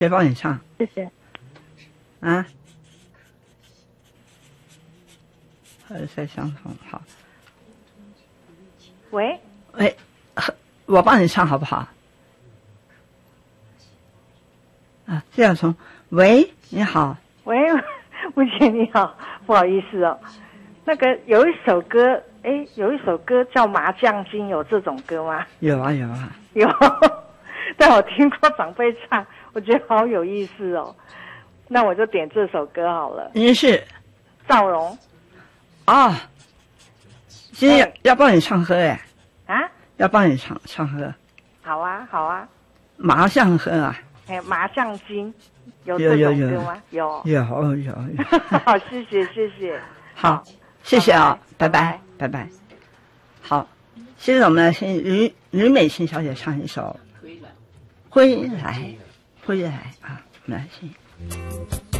谁帮你唱？ 谢谢。 啊？还是在相同好。 喂， 哎，我帮你唱好不好？啊，这样从喂，你好， 喂，吴姐你好，不好意思哦，那个有一首歌，有一首歌叫《麻将经》，有这种歌吗？ 有啊有啊， 有，但我听过长辈唱，我觉得好有意思哦。那我就点这首歌好了。 您是赵荣啊？今天要帮你唱歌哎？ 啊？ 要帮你唱歌？ 好啊好啊。 麻将歌啊？ 麻将经有这种歌吗？有。好，谢谢。 好，谢谢啊，拜拜。好，现在我们来听吕美琴小姐唱一首《归来》啊，我们来听。